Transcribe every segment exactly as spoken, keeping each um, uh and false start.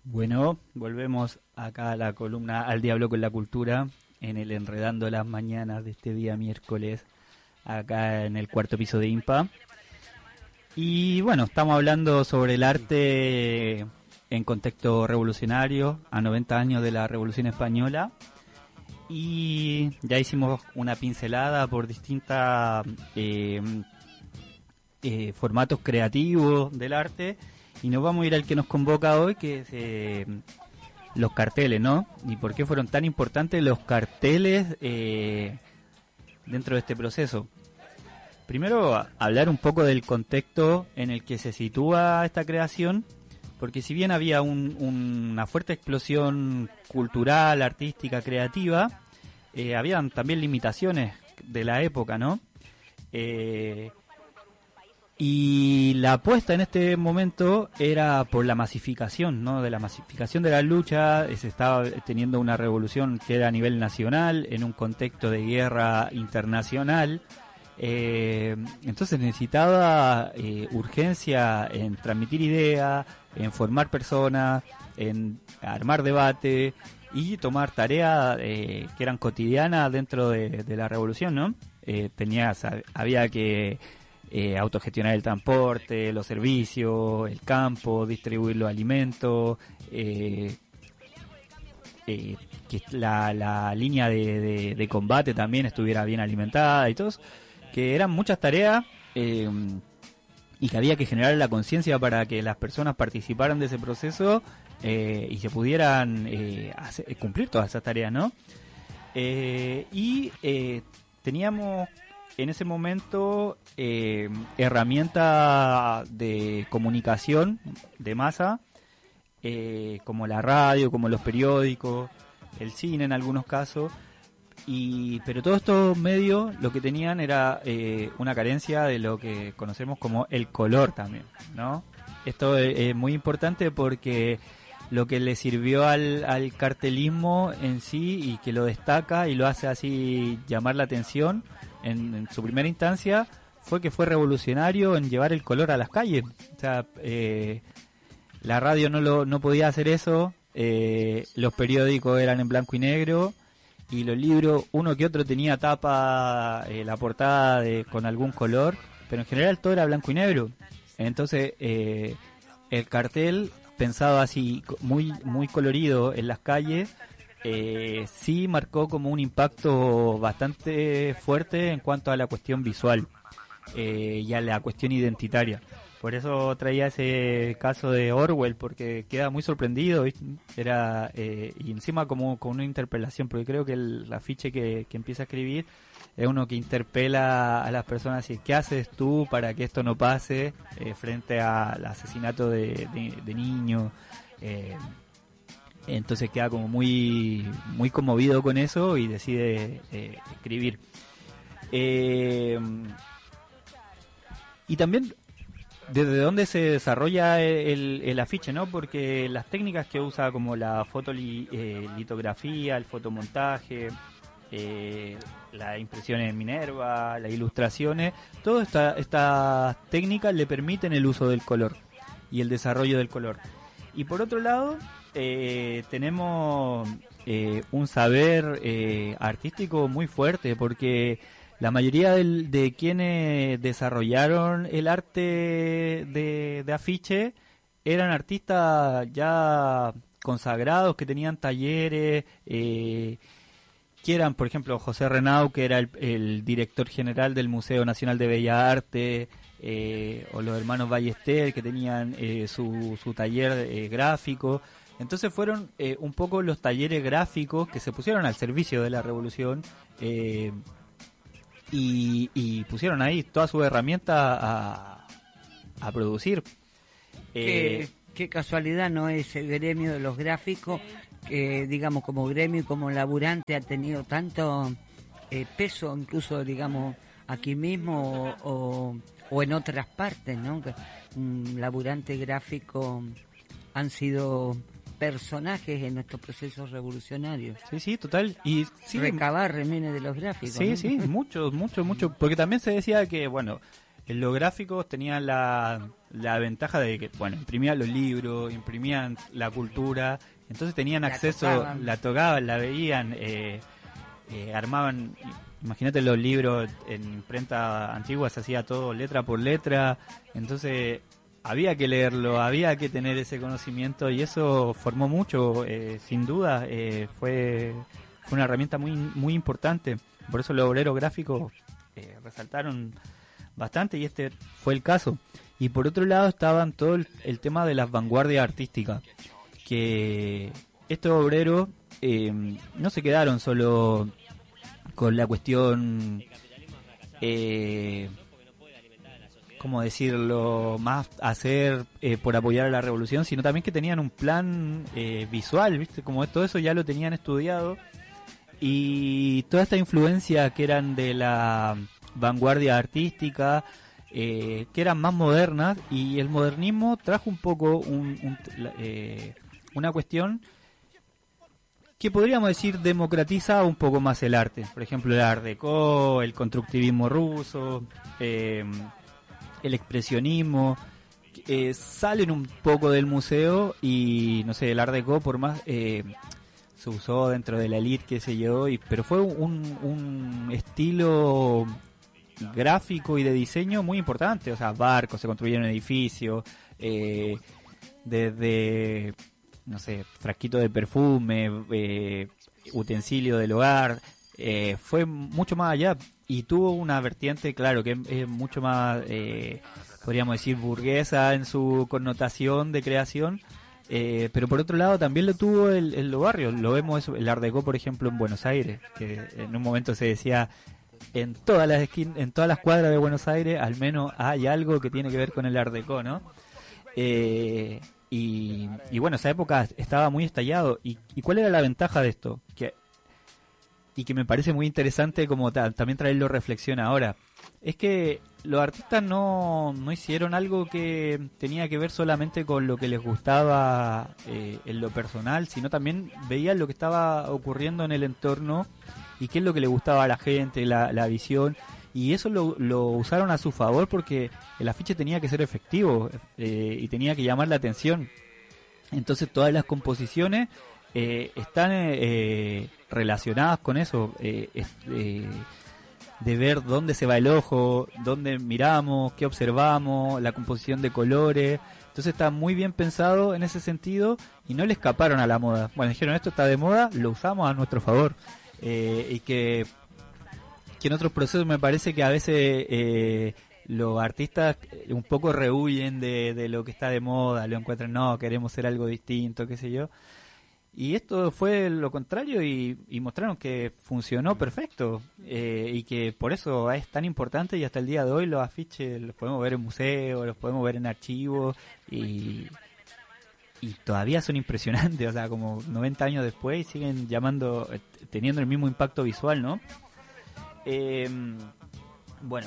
Bueno, volvemos acá a la columna Al Diablo con la Cultura, en el Enredando las Mañanas de este día miércoles, acá en el cuarto piso de IMPA. Y bueno, estamos hablando sobre el arte en contexto revolucionario, a noventa años de la Revolución Española. Y ya hicimos una pincelada por distintos eh, eh, formatos creativos del arte. Y nos vamos a ir al que nos convoca hoy, que es eh, los carteles, ¿no? Y por qué fueron tan importantes los carteles eh, dentro de este proceso. Primero, hablar un poco del contexto en el que se sitúa esta creación, porque si bien había un, un, una fuerte explosión cultural, artística, creativa, eh, habían también limitaciones de la época, ¿no? Eh, Y la apuesta en este momento era por la masificación, ¿no? De la masificación de la lucha. Se estaba teniendo una revolución que era a nivel nacional, en un contexto de guerra internacional. Eh, entonces necesitaba eh, urgencia en transmitir ideas, en formar personas, en armar debate y tomar tareas eh, que eran cotidianas dentro de, de la revolución, ¿no? Eh, tenías, había que Eh, autogestionar el transporte, los servicios, el campo, distribuir los alimentos, eh, eh, que la, la línea de, de, de combate también estuviera bien alimentada y todo, que eran muchas tareas eh, y que había que generar la conciencia para que las personas participaran de ese proceso eh, y se pudieran eh, hacer, cumplir todas esas tareas, ¿no? Eh, y eh, teníamos en ese momento eh, herramientas de comunicación de masa, eh, como la radio, como los periódicos, el cine en algunos casos, y pero todos estos medios lo que tenían era eh, una carencia de lo que conocemos como el color también, ¿no? Esto es, es muy importante porque lo que le sirvió al, al cartelismo en sí y que lo destaca y lo hace así llamar la atención en, en su primera instancia fue que fue revolucionario en llevar el color a las calles. O sea, eh, la radio no lo no podía hacer eso, eh, los periódicos eran en blanco y negro y los libros, uno que otro tenía tapa, eh, la portada de, con algún color, pero en general todo era blanco y negro. Entonces eh, el cartel pensado así muy muy colorido en las calles eh, sí marcó como un impacto bastante fuerte en cuanto a la cuestión visual eh, y a la cuestión identitaria. Por eso traía ese caso de Orwell, porque queda muy sorprendido, ¿viste? Era eh, y encima como con una interpelación, porque creo que el afiche que, que empieza a escribir es uno que interpela a las personas y ¿qué haces tú para que esto no pase eh, frente al asesinato de, de, de niños? Eh, entonces queda como muy muy conmovido con eso y decide eh, escribir. Eh, y también desde dónde se desarrolla el, el afiche, ¿no? Porque las técnicas que usa como la fotolitografía, el fotomontaje, eh, la impresión en Minerva, las ilustraciones, todas estas esta técnicas le permiten el uso del color y el desarrollo del color. Y por otro lado, eh, tenemos eh, un saber eh, artístico muy fuerte, porque la mayoría del, de quienes desarrollaron el arte de, de afiche eran artistas ya consagrados, que tenían talleres, eh, que eran, por ejemplo, José Renau, que era el, el director general del Museo Nacional de Bellas Artes, eh, o los hermanos Ballester, que tenían eh, su, su taller eh, gráfico. Entonces fueron eh, un poco los talleres gráficos que se pusieron al servicio de la revolución, eh, y, y pusieron ahí toda su herramienta a, a producir. Eh, qué, qué casualidad, ¿no? Es el gremio de los gráficos, que digamos como gremio y como laburante ha tenido tanto eh, peso, incluso digamos aquí mismo o, o, o en otras partes, ¿no? Que un laburante gráfico han sido personajes en nuestros procesos revolucionarios. Sí, sí, total. Y sí, recabar remines de los gráficos. Sí, ¿no? sí, mucho, mucho, mucho. Porque también se decía que, bueno, En los gráficos tenían la, la ventaja de que, bueno, imprimían los libros, imprimían la cultura, entonces tenían La acceso, tocaban. la tocaban, la veían, eh, eh, armaban, imagínate los libros en imprenta antigua, se hacía todo letra por letra, entonces había que leerlo, había que tener ese conocimiento y eso formó mucho, eh, sin duda, eh, fue, fue una herramienta muy, muy importante, por eso los obreros gráficos eh, resaltaron bastante y este fue el caso. Y por otro lado estaban todo el, el tema de las vanguardias artísticas, que estos obreros eh, no se quedaron solo con la cuestión, eh, ¿cómo decirlo?, más hacer eh, por apoyar a la revolución, sino también que tenían un plan eh, visual, ¿viste? Como todo eso ya lo tenían estudiado y toda esta influencia que eran de la vanguardia artística, eh, que eran más modernas, y el modernismo trajo un poco un, un, eh, una cuestión que podríamos decir democratiza un poco más el arte. Por ejemplo, el Art Deco, el constructivismo ruso, eh, el expresionismo, eh, salen un poco del museo y, no sé, el Art Deco por más... Eh, se usó dentro de la elite, qué sé yo, y, pero fue un, un estilo gráfico y de diseño muy importante, o sea, barcos, se construyeron edificios, eh, desde, no sé, frasquito de perfume, eh, utensilio del hogar, eh, fue mucho más allá y tuvo una vertiente, claro, que es, es mucho más, eh, podríamos decir, burguesa en su connotación de creación. Eh, pero por otro lado también lo tuvo el, el los barrios, lo vemos eso, el Art Deco por ejemplo en Buenos Aires, que en un momento se decía en todas las esquinas, en todas las cuadras de Buenos Aires al menos hay algo que tiene que ver con el Art Deco, ¿no? Eh, y, y bueno, esa época estaba muy estallado. ¿Y, y cuál era la ventaja de esto? Que, y que me parece muy interesante como ta, también traerlo reflexión ahora, es que los artistas no, no hicieron algo que tenía que ver solamente con lo que les gustaba eh, en lo personal, sino también veían lo que estaba ocurriendo en el entorno y qué es lo que le gustaba a la gente, la, la visión, y eso lo, lo usaron a su favor porque el afiche tenía que ser efectivo eh, y tenía que llamar la atención. Entonces todas las composiciones eh, están eh, relacionadas con eso, eh, eh, de ver dónde se va el ojo, dónde miramos, qué observamos, la composición de colores. Entonces está muy bien pensado en ese sentido y no le escaparon a la moda. Bueno, dijeron esto está de moda, lo usamos a nuestro favor. Eh, y que, que en otros procesos me parece que a veces eh, los artistas un poco rehuyen de, de lo que está de moda, lo encuentran, no, queremos ser algo distinto, qué sé yo. Y esto fue lo contrario y, y mostraron que funcionó perfecto eh, y que por eso es tan importante y hasta el día de hoy los afiches los podemos ver en museos, los podemos ver en archivos y, y todavía son impresionantes, o sea, como noventa años después siguen llamando, teniendo el mismo impacto visual, ¿no? Eh, bueno,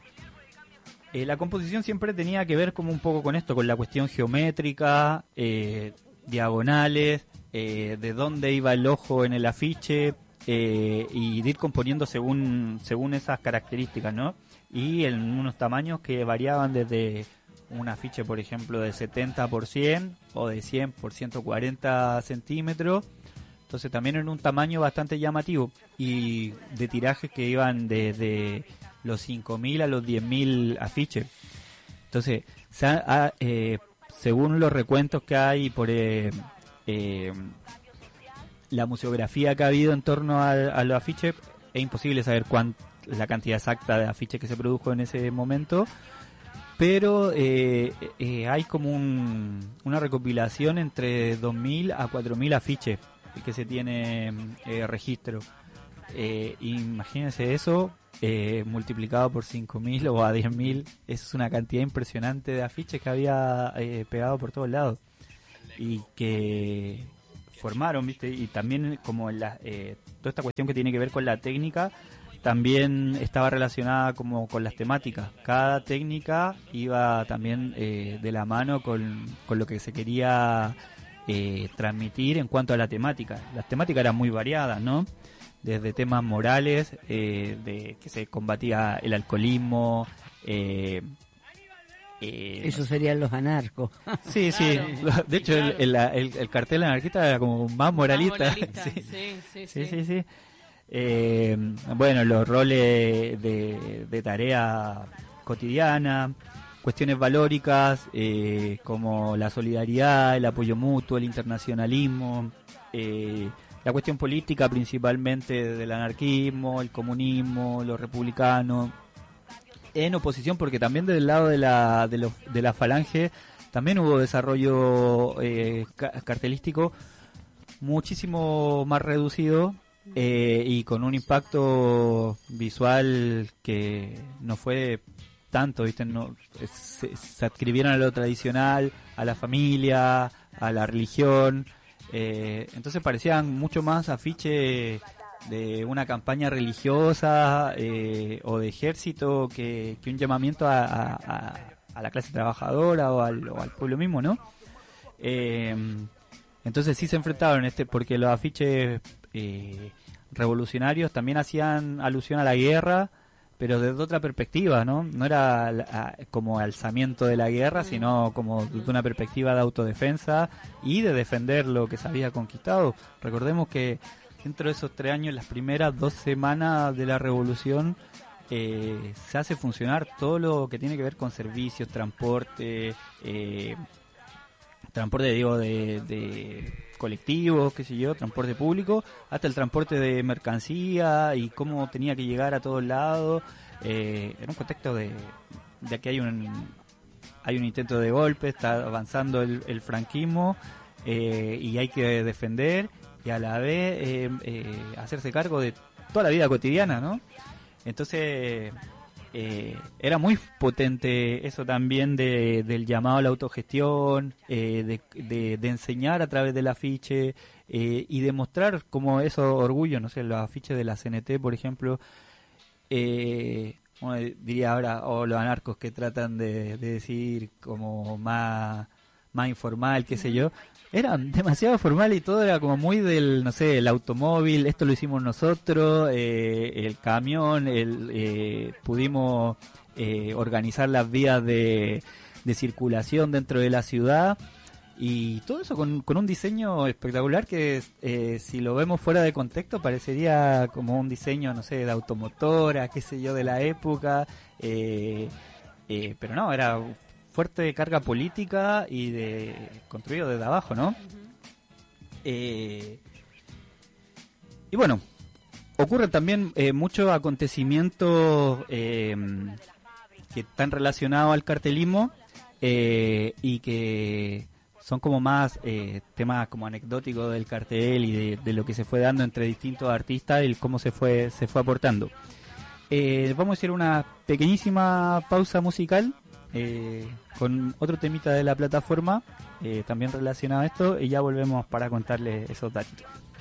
eh, la composición siempre tenía que ver como un poco con esto, con la cuestión geométrica, eh, diagonales, eh, de dónde iba el ojo en el afiche eh, y de ir componiendo según según esas características, ¿no? Y en unos tamaños que variaban desde un afiche, por ejemplo, de setenta por cien o de cien por ciento cuarenta centímetros. Entonces también en un tamaño bastante llamativo y de tirajes que iban desde los cinco mil a los diez mil afiches. Entonces, se ha, ha, eh, según los recuentos que hay por eh, eh, la museografía que ha habido en torno a, a los afiches, es imposible saber cuán, la cantidad exacta de afiches que se produjo en ese momento, pero eh, eh, hay como un, una recopilación entre dos mil a cuatro mil afiches que se tiene eh, registro. Eh, imagínense eso eh, multiplicado por cinco mil o a diez mil, es una cantidad impresionante de afiches que había eh, pegado por todos lados y que formaron, ¿viste? Y también como la, eh, toda esta cuestión que tiene que ver con la técnica también estaba relacionada como con las temáticas. Cada técnica iba también eh, de la mano con, con lo que se quería eh, transmitir en cuanto a la temática. Las temáticas eran muy variadas, ¿no? desde temas morales, eh, de que se combatía el alcoholismo. Eh, eh, Eso serían los anarcos. Sí, sí. Claro, De sí, hecho, claro. el, el, el, el cartel anarquista era como más moralista. Más moralista, Sí, sí, sí, sí, sí. sí, sí. Eh, bueno, los roles de, de tarea cotidiana, cuestiones valóricas, eh, como la solidaridad, el apoyo mutuo, el internacionalismo, eh, la cuestión política principalmente del anarquismo, el comunismo, los republicanos, en oposición, porque también del lado de la, de, los, de la falange también hubo desarrollo eh, ca- cartelístico muchísimo más reducido, eh, y con un impacto visual que no fue tanto, ¿viste? No, se, se adscribieron a lo tradicional, a la familia, a la religión, eh, entonces parecían mucho más afiche de una campaña religiosa, eh, o de ejército que, que un llamamiento a, a, a, a la clase trabajadora o al, o al pueblo mismo, ¿no? Eh, entonces sí se enfrentaron, este porque los afiches eh, revolucionarios también hacían alusión a la guerra, pero desde otra perspectiva, ¿no? No era la- a- como alzamiento de la guerra, sino como desde una perspectiva de autodefensa y de defender lo que se había conquistado. Recordemos que dentro de esos tres años, las primeras dos semanas de la revolución, eh, se hace funcionar todo lo que tiene que ver con servicios, transporte, eh, transporte digo de, de colectivos, qué sé yo, transporte público, hasta el transporte de mercancía y cómo tenía que llegar a todos lados. Eh, en un contexto de, de que hay un hay un intento de golpe, está avanzando el, el franquismo, eh, y hay que defender y a la vez eh, eh, hacerse cargo de toda la vida cotidiana, ¿no? Entonces eh, era muy potente eso también de, del llamado a la autogestión, eh, de, de, de enseñar a través del afiche, eh, y demostrar como eso orgullo, no sé, los afiches de la C N T, por ejemplo, eh, uno diría ahora, o los anarcos que tratan de, de decir como más, más informal, qué sé yo, eran demasiado formal y todo era como muy del, no sé, el automóvil, esto lo hicimos nosotros, eh, el camión, el eh, pudimos eh, organizar las vías de, de circulación dentro de la ciudad y todo eso con, con un diseño espectacular que eh, si lo vemos fuera de contexto parecería como un diseño, no sé, de automotora, qué sé yo, de la época, eh, eh, pero no, era fuerte carga política y de construido desde abajo, ¿no? Eh, y bueno, ocurren también eh, muchos acontecimientos eh, que están relacionados al cartelismo, eh, y que son como más eh, temas como anecdóticos del cartel y de, de lo que se fue dando entre distintos artistas y cómo se fue se fue aportando. Eh, vamos a hacer una pequeñísima pausa musical, eh, con otro temita de la plataforma, eh, también relacionado a esto, y ya volvemos para contarles esos datos.